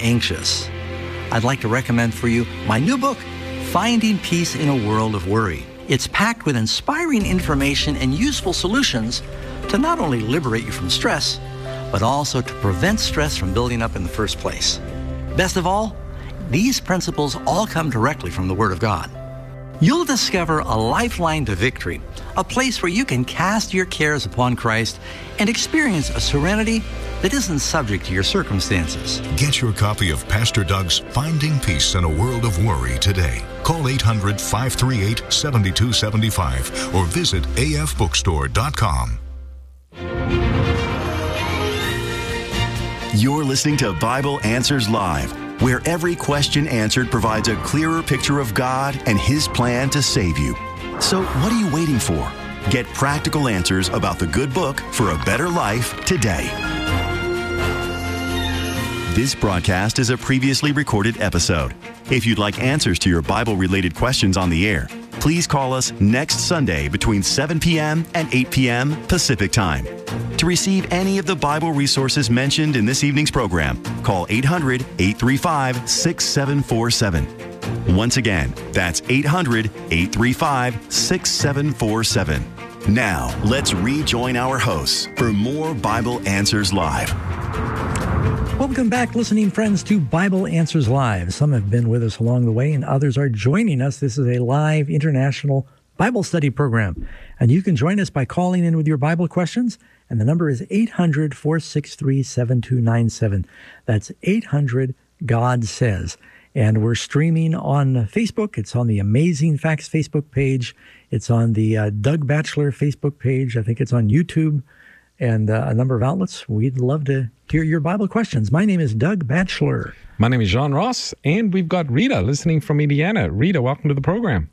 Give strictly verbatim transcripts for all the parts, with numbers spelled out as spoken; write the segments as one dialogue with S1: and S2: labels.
S1: anxious, I'd like to recommend for you my new book, Finding Peace in a World of Worry. It's packed with inspiring information and useful solutions to not only liberate you from stress, but also to prevent stress from building up in the first place. Best of all, these principles all come directly from the Word of God. You'll discover a lifeline to victory, a place where you can cast your cares upon Christ and experience a serenity that isn't subject to your circumstances.
S2: Get your copy of Pastor Doug's Finding Peace in a World of Worry today. Call eight hundred, five three eight, seven two seven five or visit a f bookstore dot com.
S3: You're listening to Bible Answers Live, where every question answered provides a clearer picture of God and His plan to save you. So what are you waiting for? Get practical answers about the good book for a better life today. This broadcast is a previously recorded episode. If you'd like answers to your Bible-related questions on the air, please call us next Sunday between seven p.m. and eight p.m. Pacific Time. To receive any of the Bible resources mentioned in this evening's program, call eight hundred, eight three five, six seven four seven. Once again, that's eight hundred, eight three five, six seven four seven. Now, let's rejoin our hosts for more Bible Answers Live.
S4: Welcome back, listening friends, to Bible Answers Live. Some have been with us along the way, and others are joining us. This is a live international Bible study program, and you can join us by calling in with your Bible questions, and the number is eight hundred, four six three, seven two nine seven. That's eight hundred, God Says. And we're streaming on Facebook. It's on the Amazing Facts Facebook page. It's on the uh, Doug Batchelor Facebook page. I think it's on YouTube and uh, a number of outlets. We'd love to hear your Bible questions. My name is Doug Batchelor.
S5: My name is John Ross, and we've got Rita listening from Indiana. Rita, welcome to the program.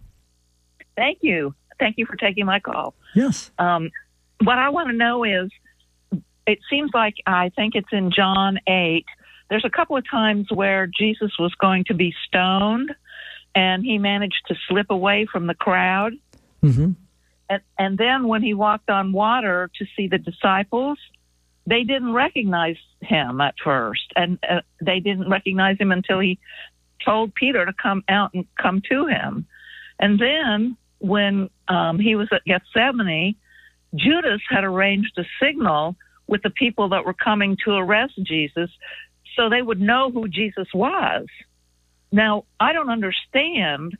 S6: Thank you. Thank you for taking my call.
S4: Yes.
S6: Um, what I want to know is, it seems like, I think it's in John eight, there's a couple of times where Jesus was going to be stoned, and he managed to slip away from the crowd.
S4: Mm-hmm.
S6: And, and then when he walked on water to see the disciples, they didn't recognize him at first, and uh, they didn't recognize him until he told Peter to come out and come to him. And then when um, he was at Gethsemane, Judas had arranged a signal with the people that were coming to arrest Jesus so they would know who Jesus was. Now, I don't understand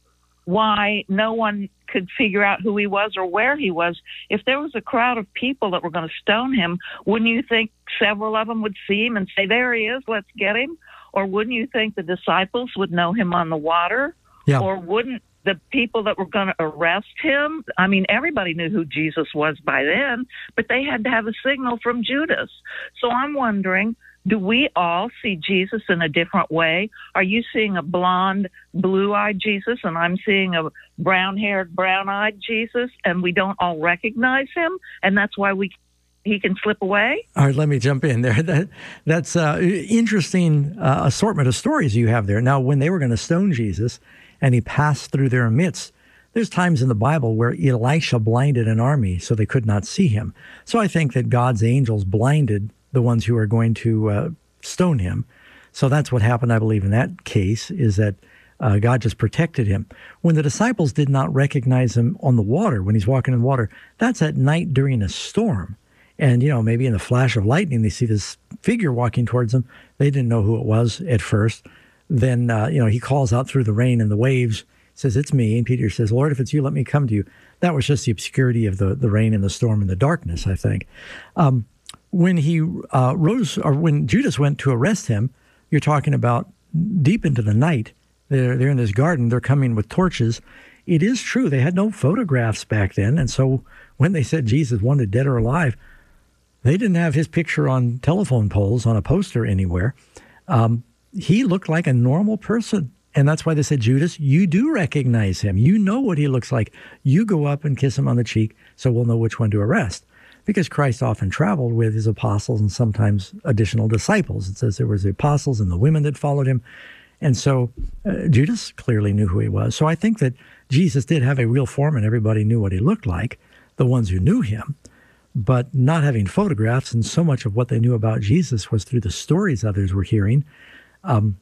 S6: why no one could figure out who he was or where he was. If there was a crowd of people that were going to stone him, wouldn't you think several of them would see him and say, there he is, let's get him? Or wouldn't you think the disciples would know him on the water?
S4: Yeah.
S6: Or wouldn't the people that were going to arrest him, I mean, everybody knew who Jesus was by then, but they had to have a signal from Judas. So I'm wondering, do we all see Jesus in a different way? Are you seeing a blonde, blue-eyed Jesus, and I'm seeing a brown-haired, brown-eyed Jesus, and we don't all recognize him, and that's why we he can slip away?
S4: All right, let me jump in there. That That's uh, interesting uh, assortment of stories you have there. Now, when they were going to stone Jesus, and he passed through their midst, there's times in the Bible where Elisha blinded an army so they could not see him. So I think that God's angels blinded the ones who are going to uh, stone him. So that's what happened, I believe, in that case, is that uh, God just protected him. When the disciples did not recognize him on the water, when he's walking in water, that's at night during a storm. And, you know, maybe in a flash of lightning, they see this figure walking towards them. They didn't know who it was at first. Then, uh, you know, he calls out through the rain and the waves, says, it's me. And Peter says, Lord, if it's you, let me come to you. That was just the obscurity of the, the rain and the storm and the darkness, I think. Um, When he uh, rose, or when Judas went to arrest him, you're talking about deep into the night. They're, they're in this garden. They're coming with torches. It is true. They had no photographs back then. And so when they said Jesus wanted dead or alive, they didn't have his picture on telephone poles, on a poster anywhere. Um, he looked like a normal person. And that's why they said, Judas, you do recognize him. You know what he looks like. You go up and kiss him on the cheek so we'll know which one to arrest. Because Christ often traveled with his apostles and sometimes additional disciples. It says there was the apostles and the women that followed him. And so uh, Judas clearly knew who he was. So I think that Jesus did have a real form and everybody knew what he looked like, the ones who knew him. But not having photographs, and so much of what they knew about Jesus was through the stories others were hearing, um,